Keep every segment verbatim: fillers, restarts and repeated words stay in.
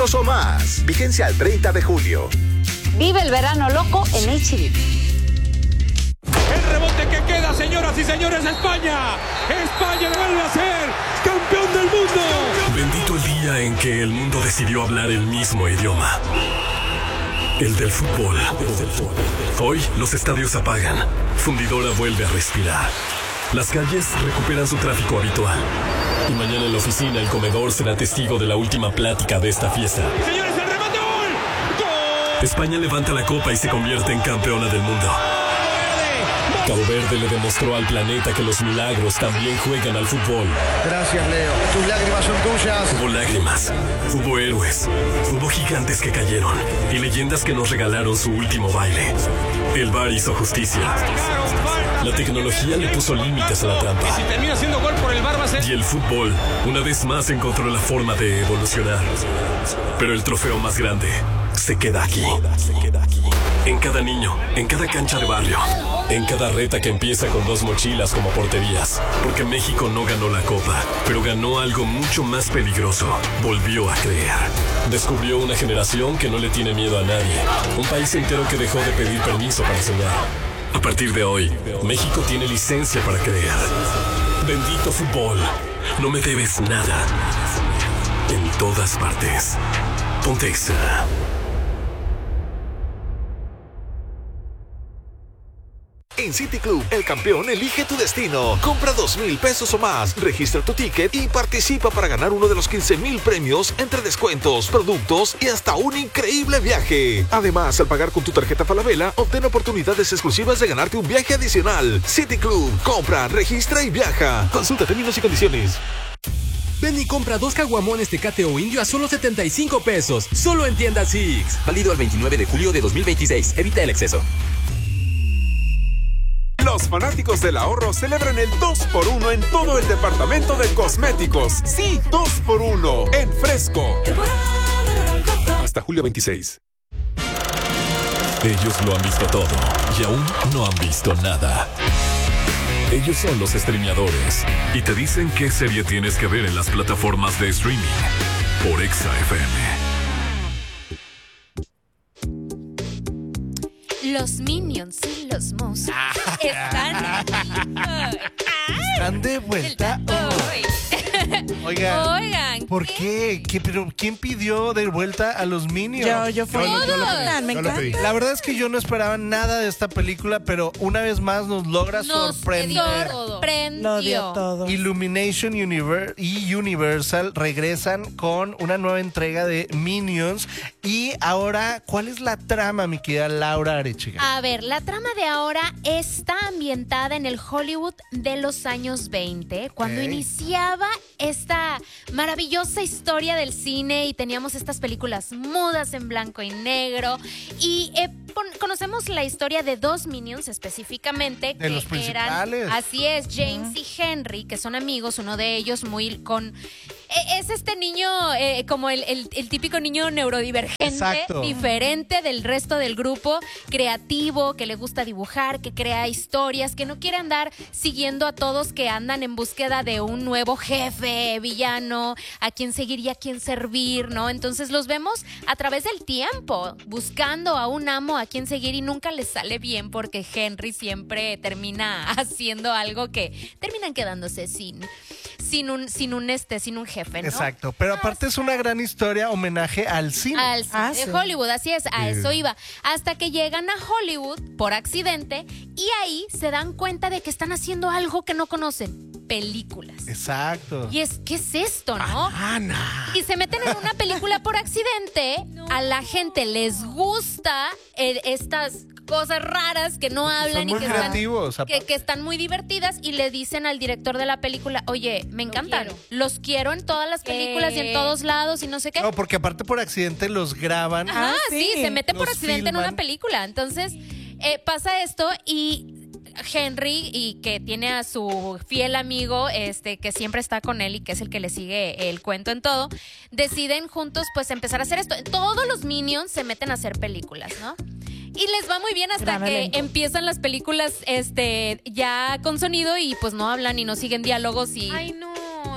O más. Vigencia al treinta de julio. Vive el verano loco en H D. El rebote que queda, señoras y señores, España. España vuelve a ser campeón del mundo. Bendito el día en que el mundo decidió hablar el mismo idioma. El del fútbol. Hoy los estadios apagan. Fundidora vuelve a respirar. Las calles recuperan su tráfico habitual. Y mañana en la oficina el comedor será testigo de la última plática de esta fiesta. Señores, el remate, gol. ¡Gol! España levanta la copa y se convierte en campeona del mundo. Cabo Verde le demostró al planeta que los milagros también juegan al fútbol. Gracias, Leo. Tus lágrimas son tuyas. Hubo lágrimas, hubo héroes, hubo gigantes que cayeron y leyendas que nos regalaron su último baile. El V A R hizo justicia. La tecnología le puso límites a la trampa. Y si termina siendo gol por el V A R va a ser... Y el fútbol, una vez más, encontró la forma de evolucionar. Pero el trofeo más grande se queda aquí. En cada niño, en cada cancha de barrio, en cada reta que empieza con dos mochilas como porterías. Porque México no ganó la copa, pero ganó algo mucho más peligroso. Volvió a creer. Descubrió una generación que no le tiene miedo a nadie. Un país entero que dejó de pedir permiso para soñar. A partir de hoy, México tiene licencia para creer. Bendito fútbol. No me debes nada. En todas partes. Ponte Exa. En City Club, el campeón elige tu destino. Compra dos mil pesos o más, registra tu ticket y participa para ganar uno de los quince mil premios entre descuentos, productos y hasta un increíble viaje. Además, al pagar con tu tarjeta Falabella, obtén oportunidades exclusivas de ganarte un viaje adicional. City Club, compra, registra y viaja. Consulta términos y condiciones. Ven y compra dos caguamones Tecate o Indio a solo setenta y cinco pesos. Solo en tienda Six. Válido al veintinueve de julio de dos mil veintiséis. Evita el exceso. Los fanáticos del ahorro celebran el dos por uno en todo el departamento de cosméticos. Sí, dos por uno en Fresco. Hasta julio veintiséis. Ellos lo han visto todo y aún no han visto nada. Ellos son los streameadores y te dicen qué serie tienes que ver en las plataformas de streaming por Exa F M. Los Minions y los monstruos están Están de vuelta hoy. Oigan, Oigan, ¿por qué? ¿Qué? ¿Pero quién pidió de vuelta a los Minions? Yo, yo fui. Todos. Yo lo pedí, me Yo lo encanta. pedí. La verdad es que yo no esperaba nada de esta película, pero una vez más nos logra nos sorprender. sorprendió. Lo dio todo. Illumination Univer- y Universal regresan con una nueva entrega de Minions. Y ahora, ¿cuál es la trama, mi querida Laura Arechiga? A ver, la trama de ahora está ambientada en el Hollywood de los años veinte, cuando Ok. iniciaba esta maravillosa historia del cine y teníamos estas películas mudas en blanco y negro. Y eh, pon- conocemos la historia de dos Minions específicamente. De que los principales. Eran, así es, James y Henry, que son amigos, uno de ellos muy con... eh, Es este niño, eh, como el, el- el típico niño neurodivergente, Exacto. diferente del resto del grupo, creativo, que le gusta dibujar, que crea historias, que no quiere andar siguiendo a todos que andan en búsqueda de un nuevo jefe, villano, a quien seguir y a quien servir, ¿no? Entonces los vemos a través del tiempo, buscando a un amo a quien seguir y nunca les sale bien porque Henry siempre termina haciendo algo que terminan quedándose sin, sin un, sin un este, sin un jefe, ¿no? Exacto, pero aparte es una gran historia, homenaje al cine. Al cine Ah, de sí. Hollywood, así es, a Sí. eso iba. Hasta que llegan a Hollywood por accidente y ahí se dan cuenta de que están haciendo algo que no conocen, películas. Exacto. Y es, ¿qué es esto, no? Ana. Y se meten en una película por accidente, a la gente les gusta eh, estas cosas raras que no hablan Son y muy que están, creativos. que, que están muy divertidas y le dicen al director de la película, oye, me encantan, quiero. los quiero en todas las películas y en Eh. todos lados y no sé qué. No, porque aparte por accidente los graban. Ajá, Ah, sí. sí. se mete por Los accidente en filman. una película. Entonces, eh, pasa esto y Henry, y que tiene a su fiel amigo, este, que siempre está con él y que es el que le sigue el cuento en todo, deciden juntos pues empezar a hacer esto. Todos los Minions se meten a hacer películas, ¿no? Y les va muy bien hasta Gran que elenco. empiezan las películas este, ya con sonido y pues no hablan y no siguen diálogos y... Ay, no.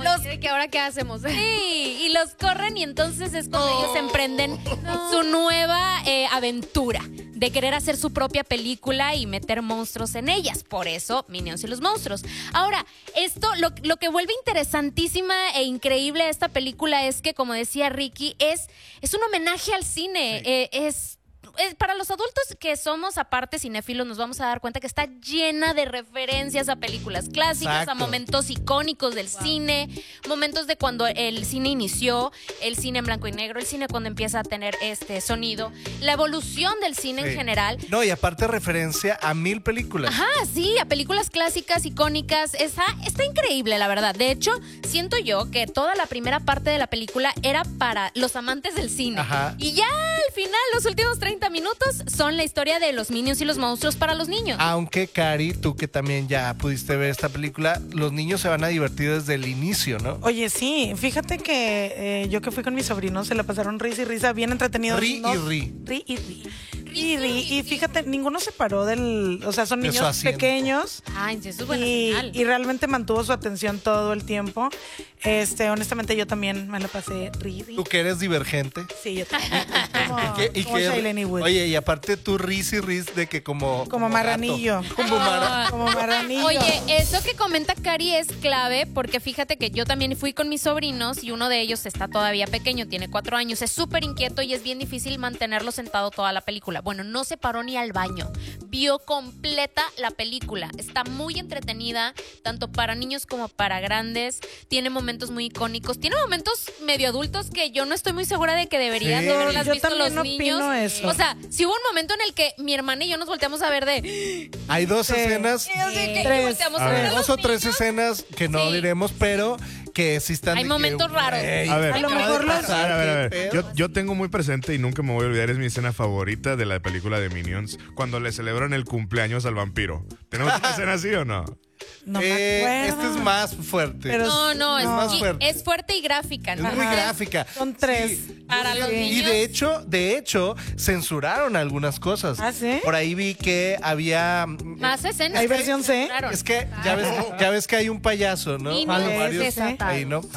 los que ahora qué hacemos. Sí, y los corren y entonces es cuando oh, ellos emprenden no. su nueva eh, aventura de querer hacer su propia película y meter monstruos en ellas. Por eso, Minions y los monstruos. Ahora, esto, lo, lo que vuelve interesantísima e increíble a esta película es que, como decía Ricky, es, es un homenaje al cine. Sí. Eh, es... Para los adultos que somos aparte cinéfilos nos vamos a dar cuenta que está llena de referencias a películas clásicas, Exacto. a momentos icónicos del wow. cine, momentos de cuando el cine inició, el cine en blanco y negro, el cine cuando empieza a tener este sonido, la evolución del cine sí. en general. No, y aparte referencia a mil películas. Ajá, sí, a películas clásicas, icónicas. Está, está increíble, la verdad. De hecho, siento yo que toda la primera parte de la película era para los amantes del cine. Ajá. Y ya al final, los últimos treinta minutos son la historia de los Minions y los monstruos para los niños. Aunque, Cari, tú que también ya pudiste ver esta película, los niños se van a divertir desde el inicio, ¿no? Oye, sí, fíjate que eh, yo que fui con mis sobrinos se la pasaron risa y risa, bien entretenidos. Ri ¿no? y ri. Ri y ri. Y, y, y fíjate, ninguno se paró del... O sea, son niños pequeños. Ay, eso es buena y, señal. y realmente mantuvo su atención todo el tiempo. Este, honestamente, yo también me la pasé ri, ri. ¿Tú que eres divergente? Sí, yo también. Como, ¿Y qué, y como qué, Shailene Wood. Oye, y aparte tú ris y ris de que como... Como, como marranillo. Como, mara, como marranillo. Oye, eso que comenta Cari es clave porque fíjate que yo también fui con mis sobrinos y uno de ellos está todavía pequeño, tiene cuatro años, es súper inquieto y es bien difícil mantenerlo sentado toda la película. Bueno, no se paró ni al baño. Vio completa la película. Está muy entretenida, tanto para niños como para grandes. Tiene momentos muy icónicos. Tiene momentos medio adultos que yo no estoy muy segura de que deberían sí. de haberlas yo visto los niños. Eso. O sea, si hubo un momento en el que mi hermana y yo nos volteamos a ver de... Hay dos sí. escenas. Sí, que tres. volteamos a a ver ver, dos o tres niños. escenas que no sí. diremos, pero que sí están... Hay momentos que, raros. Wey, a ver, a lo mejor los... A ver, a ver, a ver. Yo, yo tengo muy presente y nunca me voy a olvidar, es mi escena favorita de la película de Minions, cuando le celebran el cumpleaños al vampiro. ¿Tenemos una escena así o no? No eh, me este es más fuerte. Pero no, no, es, no. más y, fuerte. Es fuerte y gráfica. ¿no? Es muy gráfica. Son tres. Sí. Para sí. los niños. Y de hecho, de hecho, censuraron algunas cosas. ¿Ah, sí? Por ahí vi que había... Más escenas. ¿Hay versión C? Es que ya ves, ya ves que hay un payaso, ¿no? Y no varios, ahí, ¿no?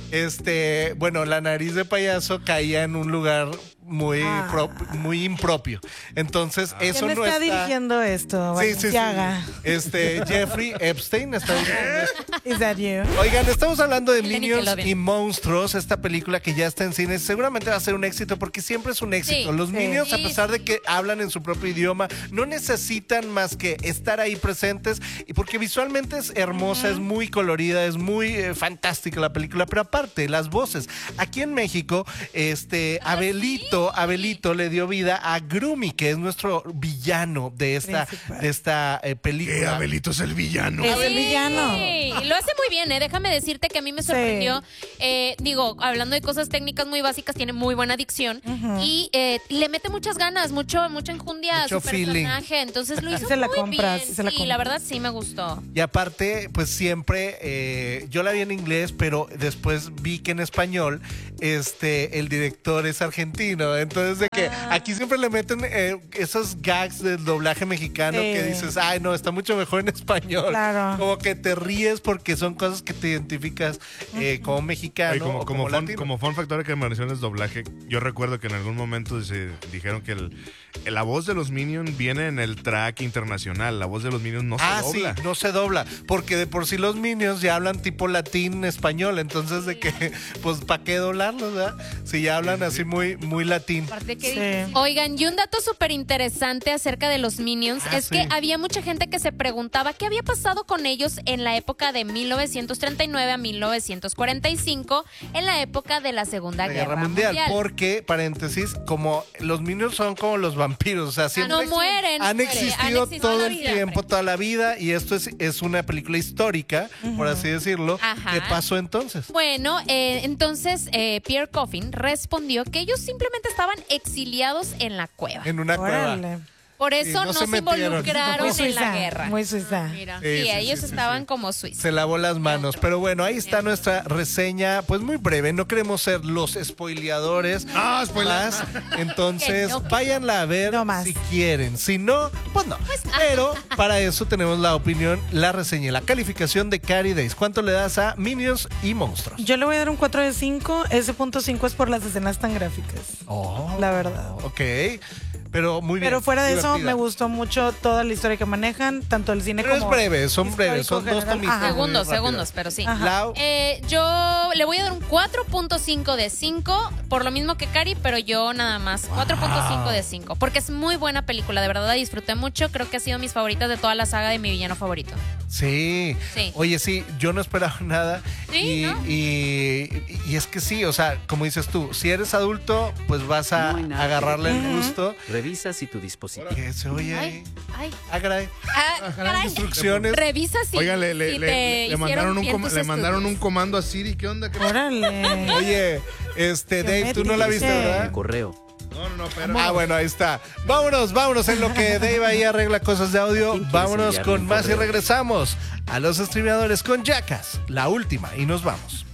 Este, bueno, la nariz de payaso caía en un lugar muy ah. pro, muy impropio. Entonces, eso ¿Quién no está está dirigiendo esto? Sí, sí, sí. Este, Jeffrey Epstein está dirigiendo esto. Is that you? Oigan, estamos hablando de Minions y Monstruos, esta película que ya está en cines. Seguramente va a ser un éxito porque siempre es un éxito. Sí, Los sí. Minions, a pesar de que hablan en su propio idioma, no necesitan más que estar ahí presentes y porque visualmente es hermosa, uh-huh. es muy colorida, es muy eh, fantástica la película, pero aparte, las voces. Aquí en México, este, ¿Ah, Abelito sí? Abelito le dio vida a Grumi, que es nuestro villano de esta, de esta eh, película. ¿Qué? Abelito es el villano. Es el villano. Sí, lo hace muy bien, ¿eh? Déjame decirte que a mí me sorprendió. Sí. Eh, digo, hablando de cosas técnicas muy básicas, tiene muy buena dicción uh-huh. y eh, le mete muchas ganas, mucho, mucha enjundia mucho a su feeling. personaje. Entonces lo hizo sí se la muy compras, bien. Sí, se la, sí la verdad sí me gustó. Y aparte, pues siempre, eh, yo la vi en inglés, pero después vi que en español este, el director es argentino. Entonces, de que ah. aquí siempre le meten eh, esos gags del doblaje mexicano sí. que dices, ay, no, está mucho mejor en español. Claro. Como que te ríes porque son cosas que te identificas eh, como mexicano. Oye, como, o como, como, fun, como fun factor que mencionas doblaje, yo recuerdo que en algún momento se dijeron que el, la voz de los Minions viene en el track internacional. La voz de los Minions no ah, se dobla. Ah, sí, no se dobla. Porque de por sí los Minions ya hablan tipo latín español. Entonces, de que, pues, ¿para qué doblarlos, verdad? Si ya hablan así muy, muy latín. Sí. Oigan, y un dato súper interesante acerca de los Minions ah, es sí. que había mucha gente que se preguntaba qué había pasado con ellos en la época de mil novecientos treinta y nueve a mil novecientos cuarenta y cinco, en la época de la Segunda la Guerra, Guerra mundial, mundial. Porque, paréntesis, como los Minions son como los vampiros, o sea, siempre no mueren, han, muere. existido han existido todo el tiempo, siempre. toda la vida, y esto es, es una película histórica, uh-huh. por así decirlo. Ajá. ¿Qué pasó entonces? Bueno, eh, entonces eh, Pierre Coffin respondió que ellos simplemente estaban exiliados en la cueva. En una Órale. cueva. Por eso Sí, no no, se se, metieron. involucraron Muy en suiza, la guerra. muy suiza. Mira, Sí, sí, sí, ellos sí, sí, estaban sí. como suizos. Se lavó las manos. Pero bueno, ahí está nuestra reseña, pues muy breve. No queremos ser los spoileadores. Ah, spoiler. Más. Entonces, Que no. váyanla a ver No más. si quieren. Si no, pues no. Pero para eso tenemos la opinión, la reseña y la calificación de Cari Days. ¿Cuánto le das a Minions y Monstruos? Yo le voy a dar un cuatro de cinco. Ese punto cinco es por las escenas tan gráficas. Oh, La verdad. ok. Pero muy bien. Pero fuera de eso, divertida. me gustó mucho toda la historia que manejan, tanto el cine Pero es como... breve, son breves, son histórico dos general. tomitas. Ajá. Muy Segundos, rápido. segundos, pero sí. Ajá. Lau. Eh, yo le voy a dar un cuatro punto cinco de cinco, por lo mismo que Cari, pero yo nada más. cuatro punto cinco de cinco, porque es muy buena película, de verdad la disfruté mucho. Creo que ha sido mis favoritas de toda la saga de mi villano favorito. Sí. Sí. Oye, sí, yo no esperaba nada. Sí, y, ¿no? y, y es que sí, o sea, como dices tú, si eres adulto, pues vas a No hay nada. agarrarle el gusto. Revisa si tu dispositivo. Que se oye Ay, ahí. ay. Ah, caray. Ah, caray. Instrucciones. Revisa si, Oigan, le, le, si le- te le hicieron mandaron, un, bien com- tus le mandaron un estudios. comando a Siri. ¿Qué onda? ¿Qué- Órale. Oye, este, Dave, tú no la viste, Geométrica. ¿verdad? El correo. No, no, no, pero. Ah, bueno, ahí está. Vámonos, vámonos en lo que Dave ahí arregla cosas de audio. ¿Quién quiere Vámonos enviarle con un más y correo? regresamos a los streameadores con Jackass, la última, y nos vamos.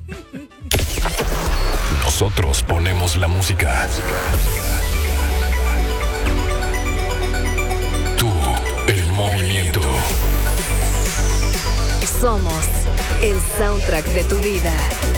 Nosotros ponemos la música. Tú, el movimiento. Somos el soundtrack de tu vida.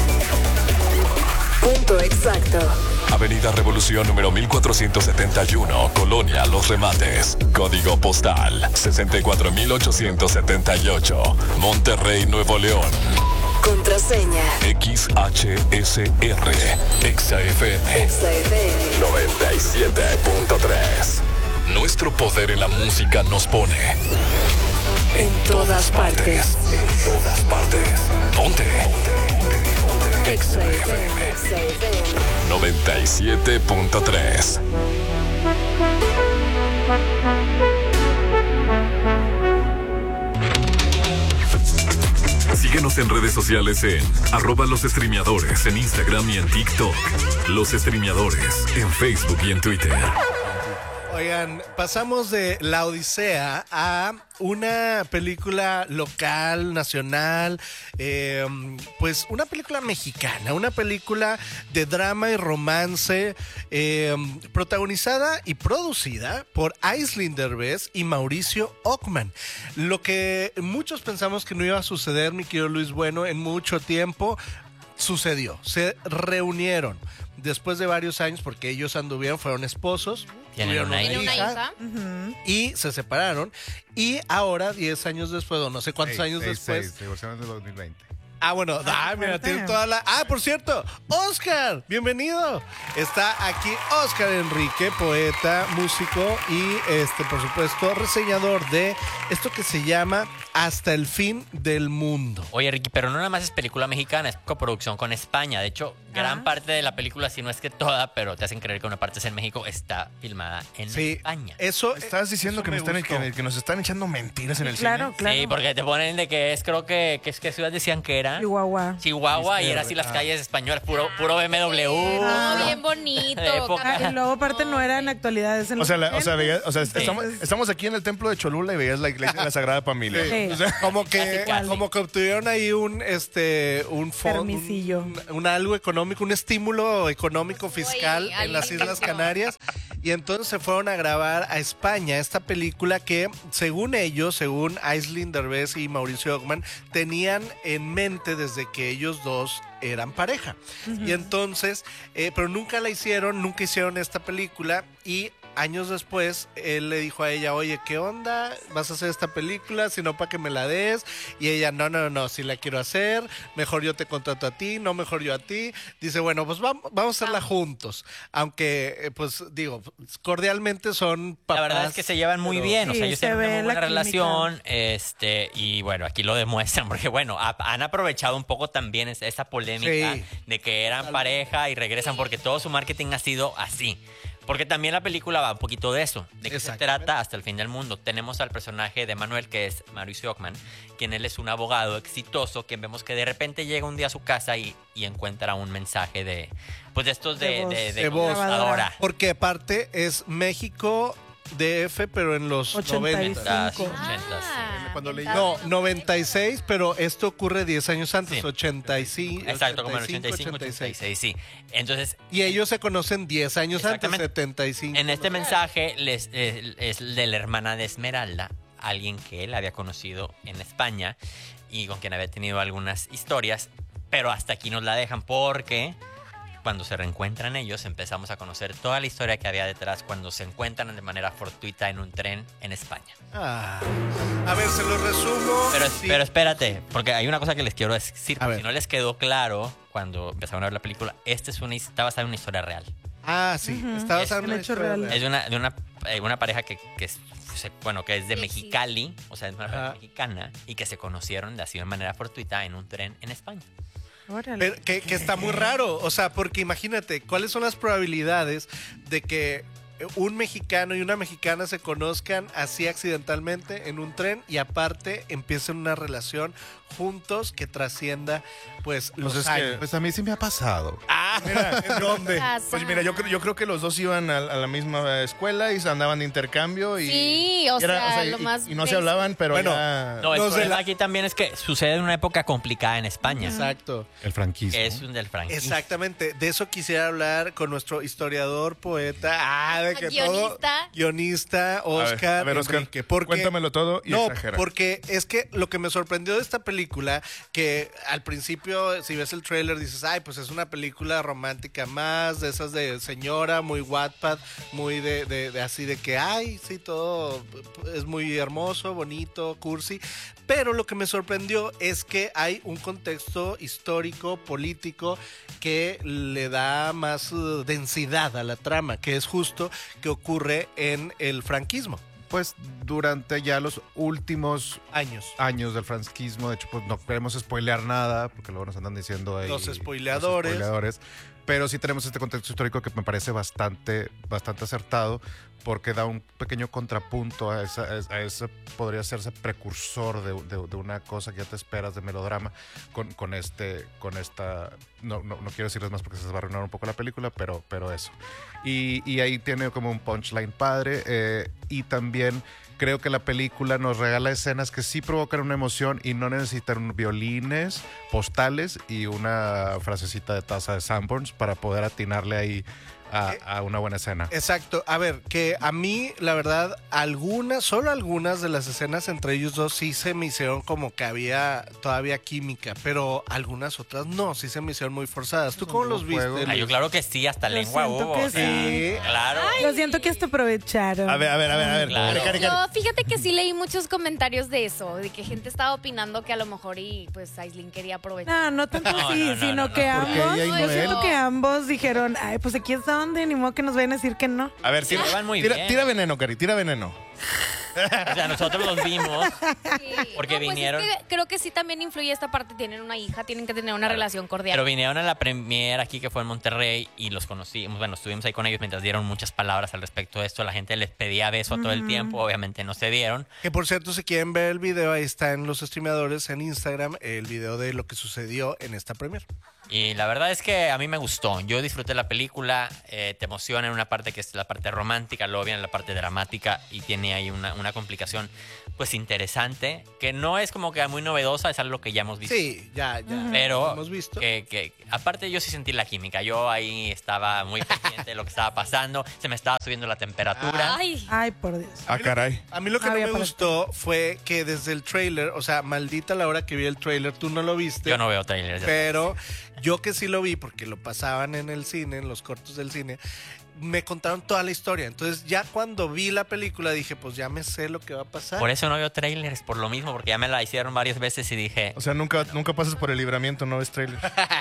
Punto exacto. Avenida Revolución número mil cuatrocientos setenta y uno, Colonia Los Remates. Código postal sesenta y cuatro mil ochocientos setenta y ocho, Monterrey, Nuevo León. Contraseña. X H S R, Exa F M Exa F M. noventa y siete punto tres. Nuestro poder en la música nos pone En todas partes. En todas partes. Ponte. Exa F M. Exa F M. noventa y siete punto tres. Síguenos en redes sociales en arroba los streameadores en Instagram y en TikTok. Los streameadores en Facebook y en Twitter. Oigan, pasamos de La Odisea a una película local, nacional, eh, pues una película mexicana, una película de drama y romance, eh, protagonizada y producida por Aislinn Derbez y Mauricio Ockman. Lo que muchos pensamos que no iba a suceder, mi querido Luis Bueno, en mucho tiempo, sucedió. Se reunieron después de varios años, porque ellos anduvieron, fueron esposos. Tienen tuvieron una ¿Tiene una hija? y se separaron. Y ahora, diez años después, o no sé cuántos Seis, años seis, después. seis, se divorciaron en el dos mil veinte. Ah, bueno, ah, mira, tiene toda la. Ah, por cierto, Oscar, bienvenido. Está aquí Oscar Enrique, poeta, músico y, este, por supuesto, reseñador de esto que se llama Hasta el fin del mundo. Oye, Ricky, pero no nada más es película mexicana, es coproducción con España. De hecho, gran Ah. parte de la película, si no es que toda, pero te hacen creer que una parte es en México, está filmada en Sí, España. eso. Estás diciendo eso que, me nos están, gustó. que, que nos están echando mentiras en el Claro, cine. claro. Sí, porque te ponen de que es, creo que, que es que ciudad decían que era Chihuahua. Chihuahua y era así las calles españolas, puro, puro B M W. Ah, puro- bien bonito. de época. Ah, y luego aparte no era en actualidad, es en O los sea, la- o sea, ochentas. veías- o sea, estamos, estamos aquí en el templo de Cholula y veías la iglesia de la Sagrada Familia. Sí. O sea, Como que, Casi, casi. como que obtuvieron ahí un, este, un fondo, Permisillo. un, un algo económico, un estímulo económico fiscal Uy, en las alguien Islas que no. Canarias. Y entonces se fueron a grabar a España esta película que, según ellos, según Aislinn Derbez y Mauricio Ockman, tenían en mente desde que ellos dos eran pareja. Y entonces, eh, pero nunca la hicieron, nunca hicieron esta película y años después, él le dijo a ella, oye, ¿qué onda? ¿Vas a hacer esta película? Si no, para que me la des. Y ella, no, no, no, si la quiero hacer, mejor yo te contrato a ti, no mejor yo a ti. Dice, bueno, pues vamos, vamos a hacerla juntos. Aunque, eh, pues digo, cordialmente son papás. La verdad es que se llevan muy pero- bien, o sea, Sí, ellos se tienen una ve muy buena la química. relación, este, y bueno, aquí lo demuestran, porque bueno, ha- han aprovechado un poco también es- esa polémica Sí. de que eran pareja y regresan, porque todo su marketing ha sido así. Porque también la película va un poquito de eso, de qué se Exactamente. trata hasta el fin del mundo. Tenemos al personaje de Manuel, que es Mauricio Ockman, quien él es un abogado exitoso, que vemos que de repente llega un día a su casa y, y encuentra un mensaje de, pues de estos de, De voz. de, de De voz. computadora. Porque aparte es México D F, pero en los noventa. Ah, Cuando leí- No, noventa y seis, pero esto ocurre diez años antes, Sí. ochenta y cinco. Exacto, como en ochenta y cinco, ochenta y seis, sí. Entonces, Y ellos se conocen diez años antes, Exactamente. setenta y cinco. en este mensaje les, eh, es de la hermana de Esmeralda, alguien que él había conocido en España y con quien había tenido algunas historias, pero hasta aquí nos la dejan porque cuando se reencuentran ellos empezamos a conocer toda la historia que había detrás cuando se encuentran de manera fortuita en un tren en España. Ah. A ver, se lo resumo. Pero, Sí. pero espérate, porque hay una cosa que les quiero decir, A por ver. si no les quedó claro cuando empezaron a ver la película, esta es una, está basada en una historia real. Ah, sí. Está basado en un una hecho historia real. real. Es de una, de una, eh, una pareja que, que es, se- bueno, que es de Sí, Mexicali, o sea, es una pareja Ajá. mexicana, y que se conocieron de así de manera fortuita en un tren en España. Órale. Pero que, que está muy raro, o sea, porque imagínate, ¿cuáles son las probabilidades de que un mexicano y una mexicana se conozcan así accidentalmente en un tren y aparte empiecen una relación juntos que trascienda pues los Pues es que, años? pues a mí sí me ha pasado. Ah, ¿en dónde? Pasa. Pues mira, yo, creo- yo creo que los dos iban a, a la misma escuela y se andaban de intercambio y... Sí, o y era- sea, y- lo más y no se basic. hablaban, pero Bueno, ya... No, el Los de problema la- aquí también es que sucede en una época complicada en España. Exacto. El franquismo. Que es un del franquismo. Exactamente, de eso quisiera hablar con nuestro historiador, poeta, ah, de que todo Guionista. guionista, A ver, Oscar, a ver, Oscar, Enrique, porque cuéntamelo todo y no, exagera. porque es que lo que me sorprendió de esta película, que al principio si ves el tráiler dices, ay, pues es una película romántica más, de esas de señora, muy Wattpad, muy de, de, de así de que, ay, sí, todo es muy hermoso, bonito, cursi. Pero lo que me sorprendió es que hay un contexto histórico, político, que le da más uh, densidad a la trama, que es justo que ocurre en el franquismo. Pues durante ya los últimos años años del franquismo, de hecho, pues no queremos spoilear nada, porque luego nos andan diciendo ahí Los spoileadores. los spoileadores. Pero sí tenemos este contexto histórico que me parece bastante, bastante acertado, porque da un pequeño contrapunto a esa, a ese, podría serse precursor de, de, de una cosa que ya te esperas de melodrama con, con este, con esta, no, no, no quiero decirles más porque se va a arruinar un poco la película, pero, pero eso. Y, y ahí tiene como un punchline padre, eh, y también creo que la película nos regala escenas que sí provocan una emoción y no necesitan violines, postales y una frasecita de taza de Sanborns para poder atinarle ahí a, a una buena escena. Exacto. A ver, que a mí, la verdad, algunas, solo algunas de las escenas entre ellos dos sí se me hicieron como que había todavía química, pero algunas otras no, sí se me hicieron muy forzadas. ¿Tú cómo los viste? Ah, yo claro que sí, hasta Yo lengua siento hubo. que o sea, sí. Claro. Yo siento que hasta aprovecharon. A ver, a ver, a ver, a ver. Claro. Cari, Cari, Cari. Yo, fíjate que sí leí muchos comentarios de eso, de que gente estaba opinando que a lo mejor y pues Aislinn quería aprovechar. No, no tanto No, así, no, no, sino no, no. que Porque ambos, ella y yo Noel- siento que ambos dijeron, ay, pues aquí es donde, ni modo que nos vayan a decir que no. A ver, Se tira, llevan muy tira, bien. tira veneno, Cari, tira veneno. O sea, nosotros los vimos. Sí. Porque No, pues vinieron- es que creo que sí también influye esta parte. Tienen una hija, tienen que tener una relación cordial. Pero vinieron a la premier aquí que fue en Monterrey y los conocimos. Bueno, estuvimos ahí con ellos mientras dieron muchas palabras al respecto de esto. La gente les pedía beso todo el tiempo. Obviamente no se dieron. Que por cierto, si quieren ver el video, ahí está en los streameadores en Instagram, el video de lo que sucedió en esta premier. Y la verdad es que a mí me gustó. Yo disfruté la película. eh, te emociona en una parte que es la parte romántica, luego viene la parte dramática y tiene ahí una, una complicación pues interesante, que no es como que muy novedosa, es algo que ya hemos visto. Sí, ya, ya. Pero hemos visto. Que, que aparte yo sí sentí la química. Yo ahí estaba muy pendiente de lo que estaba pasando. Se me estaba subiendo la temperatura. Ay, Ay, por Dios. Ah, caray. A mí lo que Había no me para- gustó fue que desde el trailer, o sea, maldita la hora que vi el trailer, tú no lo viste. Yo no veo trailers. de- Pero yo que sí lo vi, porque lo pasaban en el cine, en los cortos del cine, me contaron toda la historia. Entonces ya cuando vi la película dije, pues ya me sé lo que va a pasar. Por eso no veo trailers, por lo mismo, porque ya me la hicieron varias veces y dije, O sea, nunca, nunca pasas por el libramiento, no ves trailer.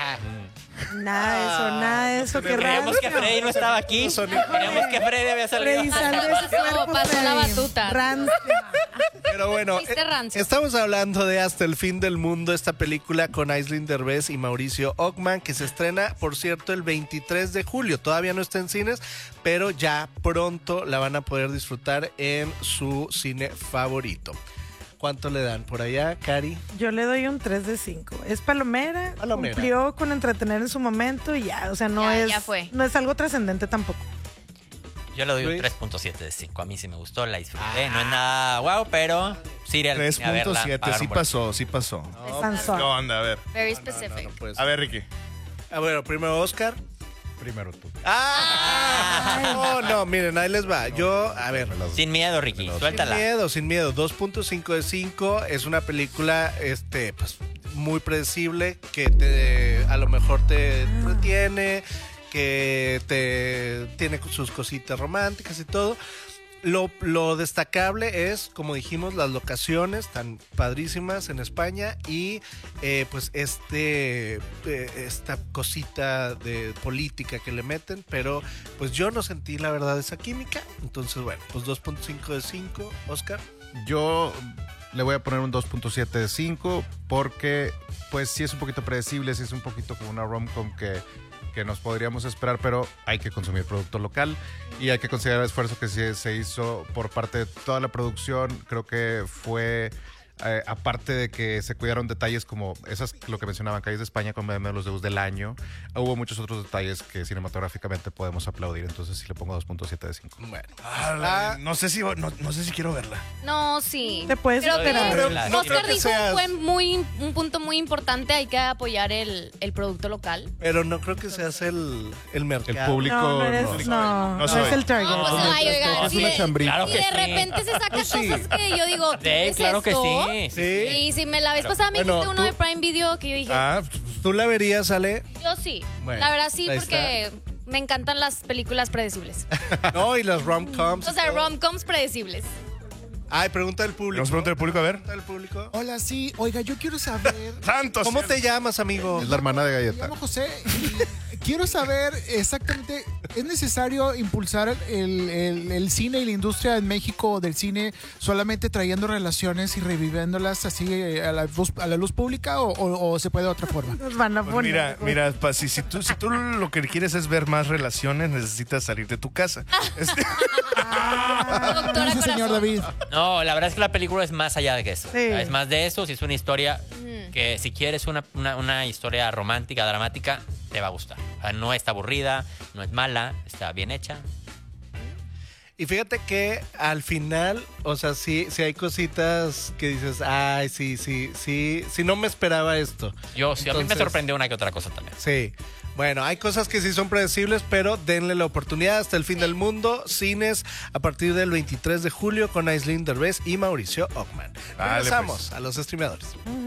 Nada de eso, nada de eso. Qué raro. creíamos que Freddy no estaba aquí. Creíamos que Freddy había salido. Revisando ese cuerpo, pasó la Freddy. batuta. Rancio. Pero bueno, Fuiste eh, rancio. estamos hablando de Hasta el fin del mundo, esta película con Aislinn Derbez y Mauricio Ockman, que se estrena, por cierto, el veintitrés de julio. Todavía no está en cines, pero ya pronto la van a poder disfrutar en su cine favorito. ¿Cuánto le dan por allá, Cari? Yo le doy un tres de cinco. Es palomera, Palomera. cumplió con entretener en su momento y ya, o sea, no Ya, es ya fue. no es algo trascendente tampoco. Yo le doy un tres punto siete de cinco. A mí sí me gustó, la disfruté. No es nada wow, pero sí iré al tres cine a verla, punto siete, pagar sí un boleto. pasó, sí pasó. Sansón. ¿Qué onda? A ver. Very specific. A ver, Ricky. Ah, bueno, primero Oscar. Primero tú. ¡Ah! No, no, miren, ahí les va. Yo, a ver. Sin miedo, Ricky, suéltala. Sin miedo, sin miedo. dos punto cinco de cinco es una película, este, pues, muy predecible, que te, a lo mejor te entretiene, que te tiene sus cositas románticas y todo. Lo, lo destacable es, como dijimos, las locaciones tan padrísimas en España y eh, pues este eh, esta cosita de política que le meten, pero pues yo no sentí la verdad esa química, entonces bueno, pues dos punto cinco de cinco, Oscar. Yo le voy a poner un dos punto siete de cinco porque pues sí es un poquito predecible, sí es un poquito como una rom-com que que nos podríamos esperar, pero hay que consumir producto local y hay que considerar el esfuerzo que se, se hizo por parte de toda la producción. Creo que fue, eh, aparte de que se cuidaron detalles como esas, lo que mencionaban, Calles de España con uno de los debuts del año, hubo muchos otros detalles que cinematográficamente podemos aplaudir, entonces sí le pongo dos punto siete de cinco. Bueno. Ah, no, sé si, no, no sé si quiero verla. No, sí. Te puedes Creo que esperar. No creo Oscar que dijo seas- un, buen, muy, un punto muy importante, hay que apoyar el, el producto local. Pero no creo que seas el, el mercado. El público No, no eres, no. no, No no soy. es el target. No, pues, ay, oiga, Es si una de- chambrita. Claro y que de sí. repente se saca Sí. cosas que yo digo, ¿qué Sí, es claro que esto? sí. Sí. Y si me la vez pasada me Bueno, dijiste uno tú- de Prime Video que yo dije, Ah, ¿tú la verías, Ale? yo sí. Bueno, la verdad sí, ahí porque me encantan las películas predecibles. No, y las rom-coms. O sea, rom-coms predecibles. Ay, pregunta del público. Nos pregunta el público, a ver. Pregunta del público. Hola, sí. Oiga, yo quiero saber. Santos. ¿Cómo te llamas, amigo? Es la hermana de Me Galleta. llamo José y quiero saber exactamente, ¿es necesario impulsar el, el- el cine y la industria en México del cine solamente trayendo relaciones y reviviéndolas así eh, a la luz, a la luz pública o, o- o se puede de otra forma? Nos van a Pues poner. mira, mira, pa, si, si, tú, si tú lo que quieres es ver más relaciones, necesitas salir de tu casa. Este- Doctora Dice señor Corazón. David. No, la verdad es que la película es más allá de que eso. Sí. Es más de eso, si es una historia Ujú. que si quieres una, una, una historia romántica, dramática, te va a gustar. O sea, no está aburrida, no es mala, está bien hecha. Y fíjate que al final, o sea, sí, sí hay cositas que dices, ay, sí, sí, sí, sí, no me esperaba esto. Yo, sí, a mí me Entonces- sorprendió una que otra cosa también. Sí. Bueno, hay cosas que sí son predecibles, pero denle la oportunidad hasta el fin del mundo. Cines a partir del veintitrés de julio con Aislinn Derbez y Mauricio Ockman. Vale, Regresamos a los streamadores. Mm.